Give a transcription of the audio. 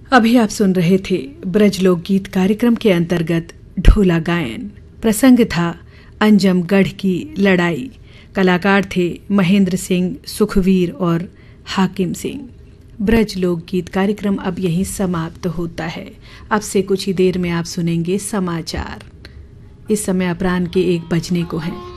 अभी आप सुन रहे थे ब्रज लोकगीत कार्यक्रम के अंतर्गत ढोला गायन। प्रसंग था अंजमगढ़ की लड़ाई। कलाकार थे महेंद्र सिंह, सुखवीर और हाकिम सिंह। ब्रज लोकगीत कार्यक्रम अब यहीं समाप्त होता है। अब से कुछ ही देर में आप सुनेंगे समाचार। इस समय अपराह्न के 1 बजने को हैं।